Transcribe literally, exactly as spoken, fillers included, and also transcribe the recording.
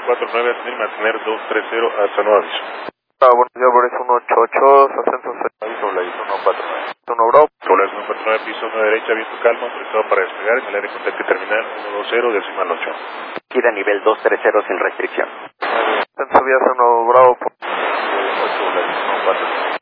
cuatro nueve, ascender y mantener dos tres cero hasta nuevo aviso. Ah, buenos días, Boris uno ocho ocho, ascenso seis, aviso Blaze uno cuatro nueve. uno Bravo. Solar uno cuatro nueve, piso uno derecha, viento calma, autorizado para despegar en el área de contacto terminal uno dos cero, decimal ocho. Gira nivel dos tres cero sin restricción. Ascenso Vías uno Bravo. ocho Blaze uno cuatro nueve.